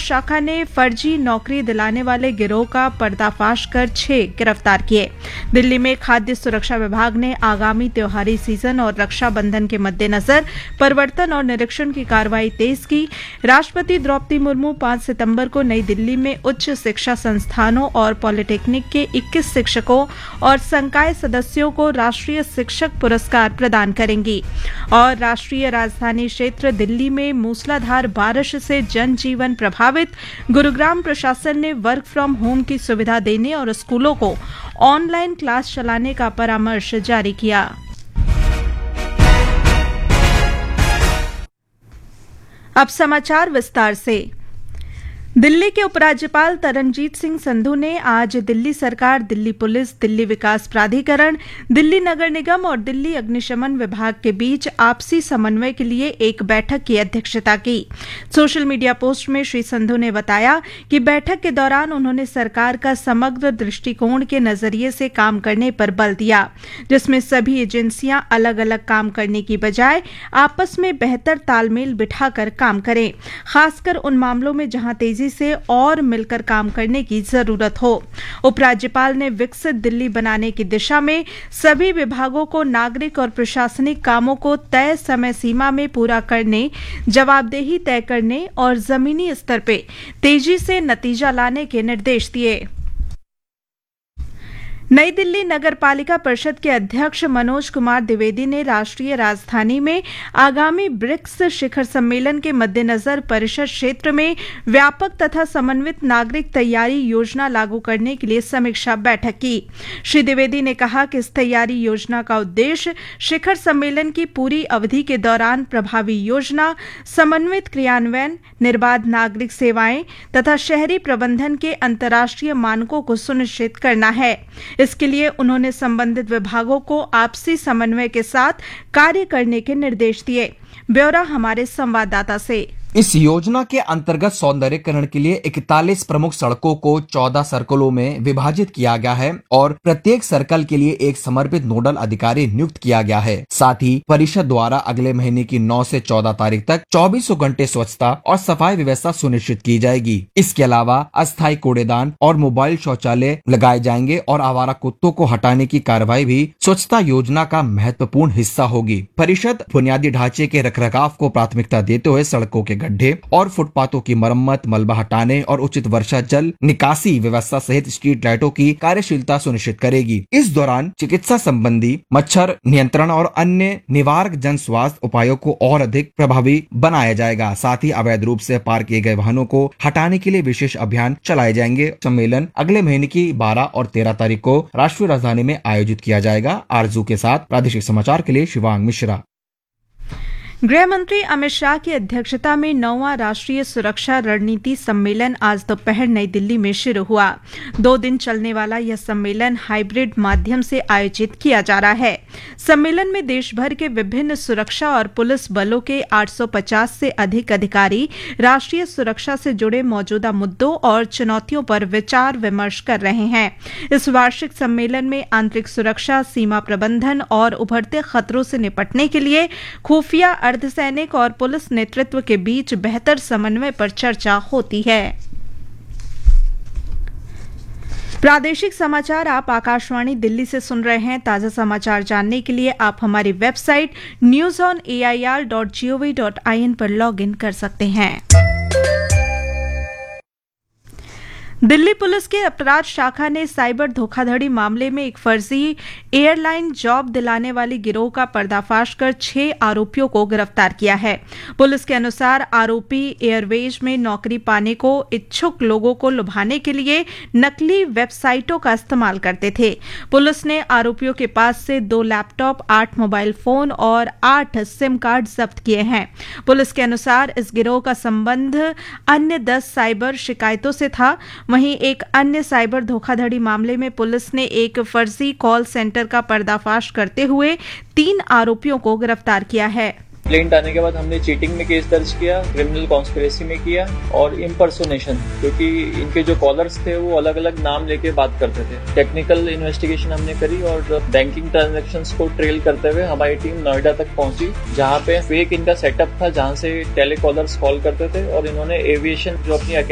शाखा ने फर्जी नौकरी दिलाने वाले गिरोह का पर्दाफाश कर 6 गिरफ्तार किए। दिल्ली में खाद्य सुरक्षा विभाग ने आगामी त्योहारी सीजन और रक्षाबंधन के मद्देनजर परिवर्तन और निरीक्षण की कार्रवाई तेज की। राष्ट्रपति द्रौपदी मुर्मू 5 सितंबर को नई दिल्ली में उच्च शिक्षा संस्थानों और पॉलिटेक्निक के 21 शिक्षकों और संकाय सदस्यों को राष्ट्रीय शिक्षक पुरस्कार प्रदान करेंगी। और राष्ट्रीय राजधानी क्षेत्र दिल्ली में मूसलाधार बारिश से जनजीवन प्रभावित। गुरुग्राम प्रशासन ने वर्क फ्रॉम होम की सुविधा देने और स्कूलों को ऑनलाइन क्लास चलाने का परामर्श जारी किया। अब समाचार विस्तार से। दिल्ली के उपराज्यपाल तरनजीत सिंह संधू ने आज दिल्ली सरकार, दिल्ली पुलिस, दिल्ली विकास प्राधिकरण, दिल्ली नगर निगम और दिल्ली अग्निशमन विभाग के बीच आपसी समन्वय के लिए एक बैठक की अध्यक्षता की। सोशल मीडिया पोस्ट में श्री संधू ने बताया कि बैठक के दौरान उन्होंने सरकार का समग्र दृष्टिकोण के नजरिए से काम करने पर बल दिया, जिसमें सभी एजेंसियां अलग अलग काम करने की बजाय आपस में बेहतर तालमेल बिठाकर काम करें, खासकर उन मामलों में जहां तेजी से और मिलकर काम करने की जरूरत हो। उपराज्यपाल ने विकसित दिल्ली बनाने की दिशा में सभी विभागों को नागरिक और प्रशासनिक कामों को तय समय सीमा में पूरा करने, जवाबदेही तय करने और जमीनी स्तर पे तेजी से नतीजा लाने के निर्देश दिए। नई दिल्ली नगर पालिका परिषद के अध्यक्ष मनोज कुमार द्विवेदी ने राष्ट्रीय राजधानी में आगामी ब्रिक्स शिखर सम्मेलन के मद्देनजर परिषद क्षेत्र में व्यापक तथा समन्वित नागरिक तैयारी योजना लागू करने के लिए समीक्षा बैठक की। श्री द्विवेदी ने कहा कि इस तैयारी योजना का उद्देश्य शिखर सम्मेलन की पूरी अवधि के दौरान प्रभावी योजना, समन्वित क्रियान्वयन, निर्बाध नागरिक सेवाएं तथा शहरी प्रबंधन के अंतर्राष्ट्रीय मानकों को सुनिश्चित करना है। इसके लिए उन्होंने संबंधित विभागों को आपसी समन्वय के साथ कार्य करने के निर्देश दिए। ब्यौरा हमारे संवाददाता से। इस योजना के अंतर्गत सौंदर्यीकरण के लिए 41 प्रमुख सड़कों को 14 सर्कलों में विभाजित किया गया है और प्रत्येक सर्कल के लिए एक समर्पित नोडल अधिकारी नियुक्त किया गया है। साथ ही परिषद द्वारा अगले महीने की 9 से 14 तारीख तक 24 घंटे स्वच्छता और सफाई व्यवस्था सुनिश्चित की जाएगी। इसके अलावा अस्थायी कूड़ेदान और मोबाइल शौचालय लगाए जाएंगे और आवारा कुत्तों को हटाने की कार्रवाई भी स्वच्छता योजना का महत्वपूर्ण हिस्सा होगी। परिषद बुनियादी ढांचे के रखरखाव को प्राथमिकता देते हुए सड़कों के गड्ढे और फुटपाथों की मरम्मत, मलबा हटाने और उचित वर्षा जल निकासी व्यवस्था सहित स्ट्रीट लाइटों की कार्यशीलता सुनिश्चित करेगी। इस दौरान चिकित्सा संबंधी मच्छर नियंत्रण और अन्य निवारक जन स्वास्थ्य उपायों को और अधिक प्रभावी बनाया जाएगा। साथ ही अवैध रूप से पार्क किए गए वाहनों को हटाने के लिए विशेष अभियान चलाए जाएंगे। सम्मेलन अगले महीने की 12 और 13 तारीख को राष्ट्रीय राजधानी में आयोजित किया जाएगा। आरजू के साथ प्रादेशिक समाचार के लिए शिवांग मिश्रा। गृह मंत्री अमित शाह की अध्यक्षता में 9वां राष्ट्रीय सुरक्षा रणनीति सम्मेलन आज दोपहर नई दिल्ली में शुरू हुआ। 2 दिन चलने वाला यह सम्मेलन हाइब्रिड माध्यम से आयोजित किया जा रहा है। सम्मेलन में देश भर के विभिन्न सुरक्षा और पुलिस बलों के 850 से अधिक अधिकारी राष्ट्रीय सुरक्षा से जुड़े मौजूदा मुद्दों और चुनौतियों पर विचार विमर्श कर रहे हैं। इस वार्षिक सम्मेलन में आंतरिक सुरक्षा, सीमा प्रबंधन और उभरते खतरों से निपटने के लिए खुफिया, अर्धसैनिक और पुलिस नेतृत्व के बीच बेहतर समन्वय पर चर्चा होती है। प्रादेशिक समाचार आप आकाशवाणी दिल्ली से सुन रहे हैं। ताजा समाचार जानने के लिए आप हमारी वेबसाइट newsonair.gov.in पर लॉग इन कर सकते हैं। दिल्ली पुलिस के अपराध शाखा ने साइबर धोखाधड़ी मामले में एक फर्जी एयरलाइन जॉब दिलाने वाली गिरोह का पर्दाफाश कर 6 आरोपियों को गिरफ्तार किया है। पुलिस के अनुसार आरोपी एयरवेज में नौकरी पाने को इच्छुक लोगों को लुभाने के लिए नकली वेबसाइटों का इस्तेमाल करते थे। पुलिस ने आरोपियों के पास से 2 लैपटॉप, 8 मोबाइल फोन और 8 सिम कार्ड जब्त किए हैं। पुलिस के अनुसार इस गिरोह का संबंध अन्य 10 साइबर शिकायतों से था। वहीं एक अन्य साइबर धोखाधड़ी मामले में पुलिस ने एक फर्जी कॉल सेंटर का पर्दाफाश करते हुए 3 आरोपियों को गिरफ्तार किया है। कंप्लेंट आने के बाद हमने चीटिंग में केस दर्ज किया, क्रिमिनल कॉन्स्पिरेसी में किया और इम्पर्सोनेशन, क्योंकि इनके जो कॉलर्स थे वो अलग अलग नाम लेके बात करते थे। टेक्निकल इन्वेस्टिगेशन हमने करी और बैंकिंग ट्रांजैक्शंस को ट्रेल करते हुए हमारी टीम नोएडा तक पहुंची, जहां पे फेक इनका सेटअप था, जहां से टेलीकॉलर्स कॉल करते थे और इन्होंने एविएशन जो अपनी